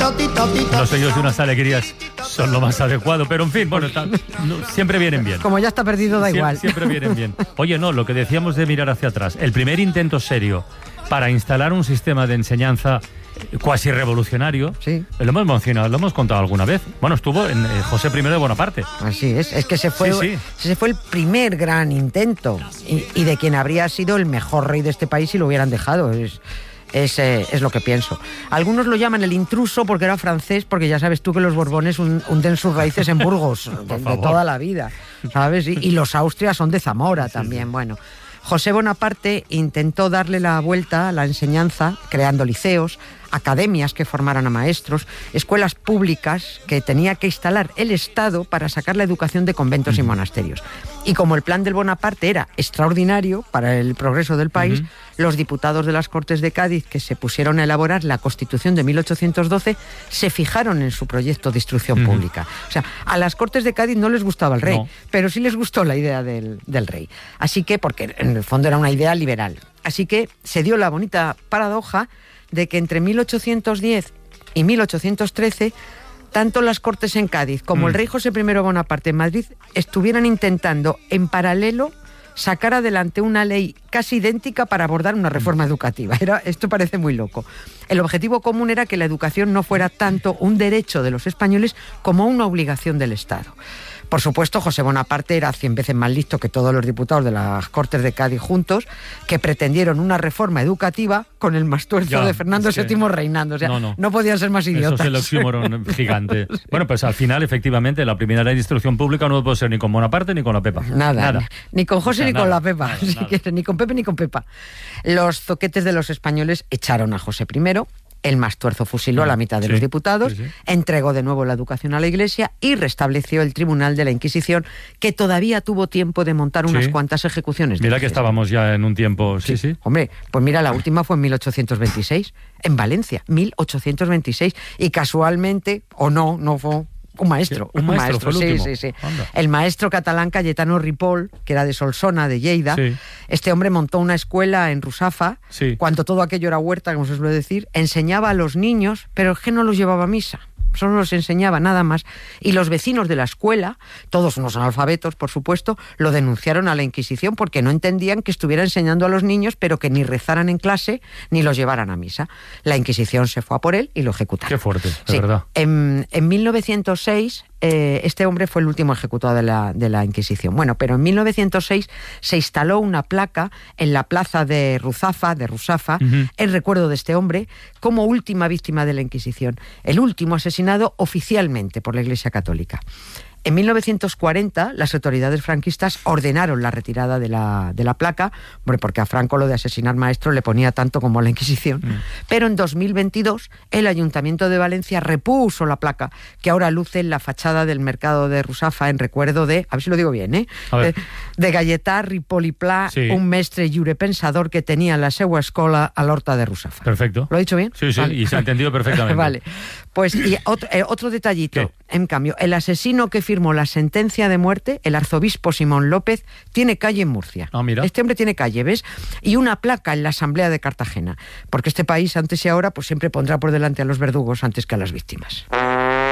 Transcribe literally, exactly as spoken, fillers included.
Los sellos de unas alegrías son lo más adecuado, pero en fin, bueno, está, no, siempre vienen bien. Como ya está perdido, da Sie- igual. Siempre vienen bien. Oye, no, lo que decíamos de mirar hacia atrás, el primer intento serio para instalar un sistema de enseñanza cuasi revolucionario, Sí. lo hemos mencionado, lo hemos contado alguna vez. Bueno, estuvo en eh, José primero de Bonaparte. Así es, es que ese fue, Sí, sí. ese fue el primer gran intento y, y de quien habría sido el mejor rey de este país si lo hubieran dejado. Es, es, eh, es lo que pienso. Algunos lo llaman el intruso porque era francés, porque ya sabes tú que los Borbones un- hunden sus raíces en Burgos de, de favor. toda la vida, ¿sabes? Y, y los Austrias son de Zamora también, bueno. José Bonaparte intentó darle la vuelta a la enseñanza, creando liceos, academias que formaran a maestros, escuelas públicas que tenía que instalar el Estado para sacar la educación de conventos y monasterios. Y como el plan del Bonaparte era extraordinario para el progreso del país, Uh-huh. los diputados de las Cortes de Cádiz que se pusieron a elaborar la Constitución de mil ochocientos doce se fijaron en su proyecto de instrucción Uh-huh. pública. O sea, a las Cortes de Cádiz no les gustaba el rey, No. pero sí les gustó la idea del, del rey. Así que, porque en el fondo era una idea liberal. Así que se dio la bonita paradoja de que entre mil ochocientos diez y mil ochocientos trece, tanto las Cortes en Cádiz como Mm. el rey José primero Bonaparte en Madrid estuvieran intentando en paralelo sacar adelante una ley casi idéntica para abordar una reforma educativa. Era, esto parece muy loco. El objetivo común era que la educación no fuera tanto un derecho de los españoles como una obligación del Estado. Por supuesto, José Bonaparte era cien veces más listo que todos los diputados de las Cortes de Cádiz juntos, que pretendieron una reforma educativa con el mastuerzo Ya, de Fernando es que- séptimo reinando. O sea, No, no, no. podían ser más Eso idiotas. es el oxímoron gigante. Bueno, pues al final, efectivamente, la primera ley de instrucción pública no puede ser ni con Bonaparte ni con la Pepa. Nada, Nada. ni con José O sea, ni con nada, la Pepa, nada, si nada. quieres, ni con Pepe ni con Pepa. Los zoquetes de los españoles echaron a José primero, el Mastuerzo fusiló a la mitad de Sí, los diputados, sí, sí. entregó de nuevo la educación a la Iglesia y restableció el Tribunal de la Inquisición, que todavía tuvo tiempo de montar unas Sí. cuantas ejecuciones. de Mira que mujeres. estábamos ya en un tiempo... Sí, sí. Hombre, pues mira, la última fue en mil ochocientos veintiséis, en Valencia, mil ochocientos veintiséis, y casualmente, o no, no fue un maestro. Un maestro fue el sí, último. sí, sí. Anda. El maestro catalán Cayetano Ripoll, que era de Solsona, de Lleida. Sí. Este hombre montó una escuela en Rusafa, Sí. cuando todo aquello era huerta, como se suele decir, enseñaba a los niños, pero es que no los llevaba a misa. Solo los enseñaba, nada más. Y los vecinos de la escuela, todos unos analfabetos, por supuesto, lo denunciaron a la Inquisición porque no entendían que estuviera enseñando a los niños, pero que ni rezaran en clase ni los llevaran a misa. La Inquisición se fue a por él y lo ejecutaron. Qué fuerte, de Sí. verdad. En, en mil novecientos seis, eh, este hombre fue el último ejecutado de la, de la Inquisición. Bueno, pero en mil novecientos seis se instaló una placa en la plaza de Ruzafa, de Rusafa, Ujú. en recuerdo de este hombre, como última víctima de la Inquisición. El último asesinado oficialmente por la Iglesia Católica. En mil novecientos cuarenta, las autoridades franquistas ordenaron la retirada de la, de la placa, hombre, porque a Franco lo de asesinar maestros le ponía tanto como a la Inquisición. Mm. Pero en dos mil veintidós, el Ayuntamiento de Valencia repuso la placa, que ahora luce en la fachada del mercado de Rusafa, en recuerdo de, a ver si lo digo bien, ¿eh? A ver. De, de Gaietà Ripoll i Pla, Sí. un mestre lliure pensador que tenía la seua escola a l'Horta de Rusafa. Perfecto. ¿Lo he dicho bien? Sí, sí, y se ha entendido perfectamente. Vale. Pues y otro, eh, otro detallito, ¿Qué? en cambio, el asesino que firmó la sentencia de muerte, el arzobispo Simón López, tiene calle en Murcia. Ah, mira. Este hombre tiene calle, ¿ves? Y una placa en la Asamblea de Cartagena, porque este país, antes y ahora, pues siempre pondrá por delante a los verdugos antes que a las víctimas.